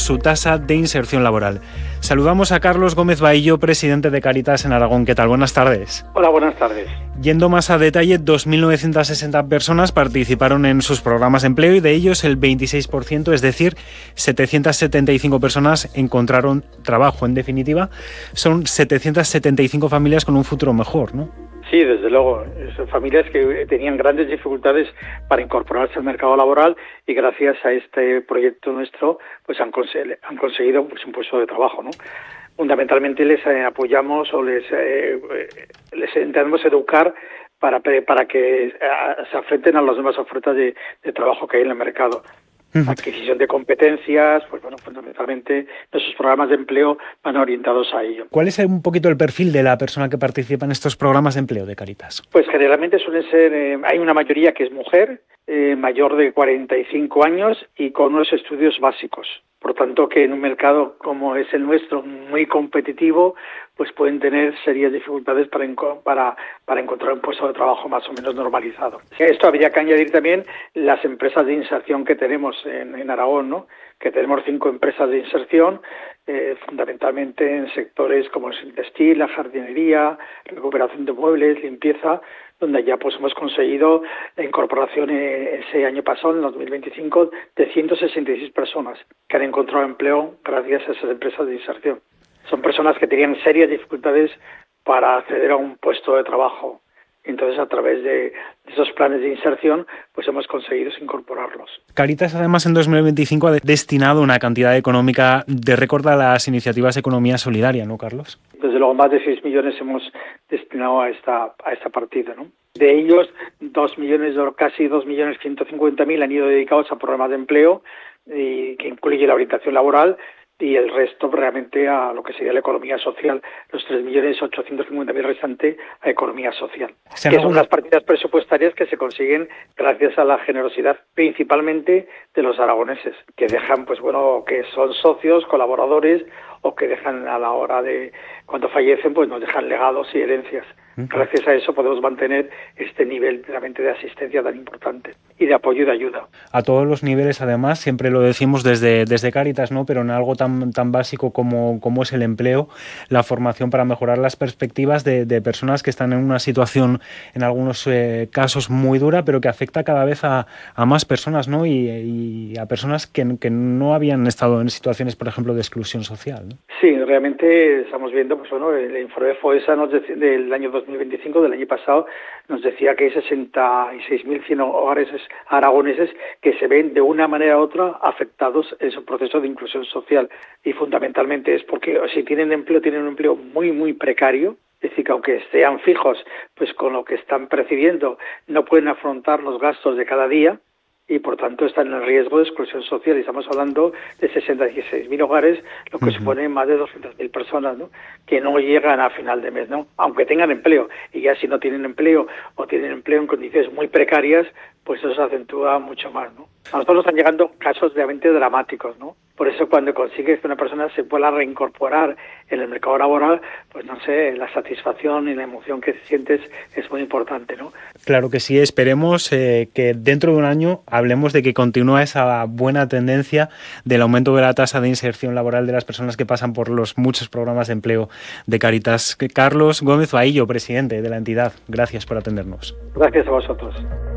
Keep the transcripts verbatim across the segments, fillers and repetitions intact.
su tasa de inserción laboral. Saludamos a Carlos Gómez Bahillo, presidente de Cáritas en Aragón. ¿Qué tal? Buenas tardes. Hola, buenas tardes. Yendo más a detalle, dos mil novecientas sesenta personas participaron en sus programas de empleo y de ellos el veintiséis por ciento, es decir, setecientas setenta y cinco personas encontraron trabajo. En definitiva, son setecientas setenta y cinco familias con un futuro mejor, ¿no? Sí, desde luego. Son familias que tenían grandes dificultades para incorporarse al mercado laboral y gracias a este proyecto nuestro pues han, cons- han conseguido pues, un puesto de trabajo, ¿no? Fundamentalmente les eh, apoyamos o les, eh, les intentamos educar para, para que eh, se enfrenten a las nuevas ofertas de, de trabajo que hay en el mercado. Adquisición de competencias, pues bueno, fundamentalmente nuestros programas de empleo van orientados a ello. ¿Cuál es un poquito el perfil de la persona que participa en estos programas de empleo de Cáritas? Pues generalmente suelen ser, eh, hay una mayoría que es mujer, eh, mayor de cuarenta y cinco años y con unos estudios básicos. Por tanto, que en un mercado como es el nuestro, muy competitivo, pues pueden tener serias dificultades para, para, para encontrar un puesto de trabajo más o menos normalizado. Esto habría que añadir también las empresas de inserción que tenemos en, en Aragón, ¿no? Que tenemos cinco empresas de inserción, eh, fundamentalmente en sectores como el textil, la jardinería, recuperación de muebles, limpieza, donde ya pues hemos conseguido la incorporación eh, ese año pasado, en dos mil veinticinco, de ciento sesenta y seis personas que han encontrado empleo gracias a esas empresas de inserción. Son personas que tenían serias dificultades para acceder a un puesto de trabajo. Entonces, a través de esos planes de inserción, pues hemos conseguido incorporarlos. Cáritas, además, en dos mil veinticinco ha destinado una cantidad económica de récord a las iniciativas de economía solidaria, ¿no, Carlos? Desde luego, más de seis millones hemos destinado a esta a esta partida, ¿no? De ellos, dos millones, casi dos millones ciento cincuenta mil han ido dedicados a programas de empleo, y que incluye la orientación laboral, y el resto realmente a lo que sería la economía social, los tres millones ochocientos cincuenta mil restantes a economía social, que son las partidas presupuestarias que se consiguen gracias a la generosidad principalmente de los aragoneses, que dejan, pues bueno, que son socios, colaboradores o que dejan a la hora de, cuando fallecen, pues nos dejan legados y herencias. Gracias a eso podemos mantener este nivel realmente de asistencia tan importante y de apoyo y de ayuda. A todos los niveles, además, siempre lo decimos desde, desde Cáritas, ¿no? Pero en algo tan, tan básico como, como es el empleo, la formación para mejorar las perspectivas de, de personas que están en una situación, en algunos eh, casos, muy dura, pero que afecta cada vez a, a más personas, ¿no? Y, y a personas que, que no habían estado en situaciones, por ejemplo, de exclusión social, ¿no? Sí, realmente estamos viendo, pues bueno, el informe FOESA nos decía, del año dos mil veinticinco, del año pasado, nos decía que hay sesenta y seis mil cien hogares aragoneses que se ven de una manera u otra afectados en su proceso de inclusión social, y fundamentalmente es porque si tienen empleo, tienen un empleo muy, muy precario. Es decir, que aunque sean fijos, pues con lo que están percibiendo no pueden afrontar los gastos de cada día, y por tanto están en riesgo de exclusión social. Y estamos hablando de sesenta y seis mil hogares, lo que uh-huh. supone más de doscientas mil personas, ¿no? Que no llegan a final de mes, ¿no? Aunque tengan empleo, y ya si no tienen empleo o tienen empleo en condiciones muy precarias, pues eso se acentúa mucho más, ¿no? A nosotros nos están llegando casos realmente dramáticos, ¿no? Por eso cuando consigues que una persona se pueda reincorporar en el mercado laboral, pues no sé, la satisfacción y la emoción que sientes es muy importante, ¿no? Claro que sí, esperemos eh, que dentro de un año hablemos de que continúa esa buena tendencia del aumento de la tasa de inserción laboral de las personas que pasan por los muchos programas de empleo de Cáritas. Carlos Gómez Bahillo, presidente de la entidad, gracias por atendernos. Gracias a vosotros.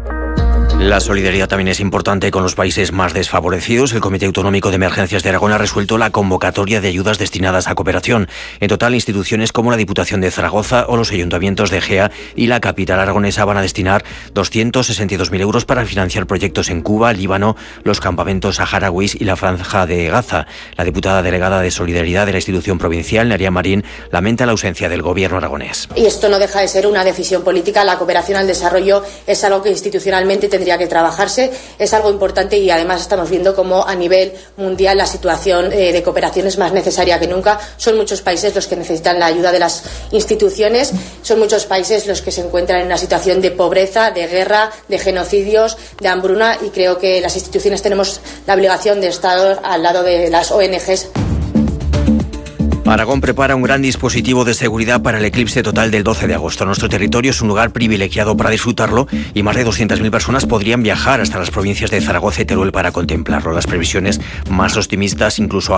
La solidaridad también es importante con los países más desfavorecidos. El Comité Autonómico de Emergencias de Aragón ha resuelto la convocatoria de ayudas destinadas a cooperación. En total, instituciones como la Diputación de Zaragoza o los ayuntamientos de Egea y la capital aragonesa van a destinar doscientos sesenta y dos mil euros para financiar proyectos en Cuba, Líbano, los campamentos saharauis y la Franja de Gaza. La diputada delegada de Solidaridad de la institución provincial, Naria Marín, lamenta la ausencia del gobierno aragonés. Y esto no deja de ser una decisión política. La cooperación al desarrollo es algo que institucionalmente tendría que trabajarse, es algo importante, y además estamos viendo cómo a nivel mundial la situación eh, de cooperación es más necesaria que nunca. Son muchos países los que necesitan la ayuda de las instituciones, son muchos países los que se encuentran en una situación de pobreza, de guerra, de genocidios, de hambruna, y creo que las instituciones tenemos la obligación de estar al lado de las O N Ges. Aragón prepara un gran dispositivo de seguridad para el eclipse total del doce de agosto. Nuestro territorio es un lugar privilegiado para disfrutarlo y más de doscientas mil personas podrían viajar hasta las provincias de Zaragoza y Teruel para contemplarlo. Las previsiones más optimistas incluso